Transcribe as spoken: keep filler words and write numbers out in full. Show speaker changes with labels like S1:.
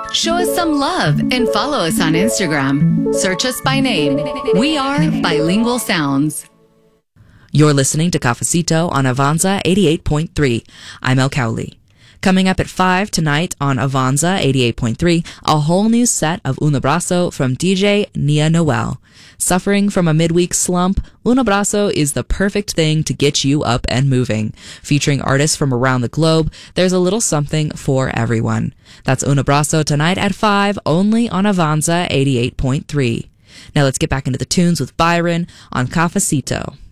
S1: Show us some love and follow us on Instagram. Search us by name. We are Bilingual Sounds.
S2: You're listening to Cafecito on Avanza eighty-eight point three. I'm El Cowley. Coming up at five tonight on Avanza eighty-eight point three, a whole new set of Un Abrazo from D J Nia Noel. Suffering from a midweek slump, Un Abrazo is the perfect thing to get you up and moving. Featuring artists from around the globe, there's a little something for everyone. That's Un Abrazo tonight at five, only on Avanza eighty-eight point three. Now let's get back into the tunes with Byron on Cafecito.